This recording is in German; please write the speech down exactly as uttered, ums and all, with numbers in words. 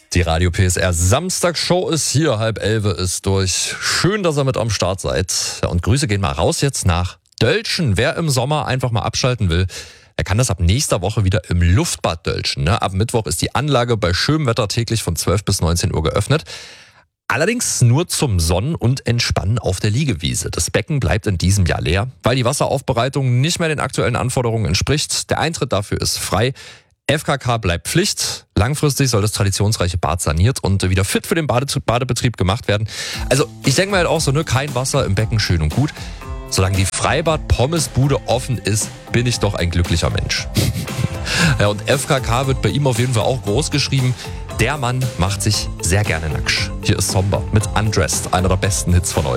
Die Radio P S R Samstagsshow ist hier, halb elfe ist durch. Schön, dass ihr mit am Start seid. Ja, und Grüße gehen mal raus jetzt nach Dölzschen. Wer im Sommer einfach mal abschalten will, er kann das ab nächster Woche wieder im Luftbad Dölzschen. Ne? Ab Mittwoch ist die Anlage bei schönem Wetter täglich von zwölf bis neunzehn Uhr geöffnet. Allerdings nur zum Sonnen- und Entspannen auf der Liegewiese. Das Becken bleibt in diesem Jahr leer, weil die Wasseraufbereitung nicht mehr den aktuellen Anforderungen entspricht. Der Eintritt dafür ist frei. F K K bleibt Pflicht. Langfristig soll das traditionsreiche Bad saniert und wieder fit für den Bade- Badebetrieb gemacht werden. Also ich denke mir halt auch so, ne, kein Wasser im Becken, schön und gut. Solange die Freibad-Pommesbude offen ist, bin ich doch ein glücklicher Mensch. Ja, und F K K wird bei ihm auf jeden Fall auch groß geschrieben. Der Mann macht sich sehr gerne nackt. Hier ist Somber mit Undressed, einer der besten Hits von heute.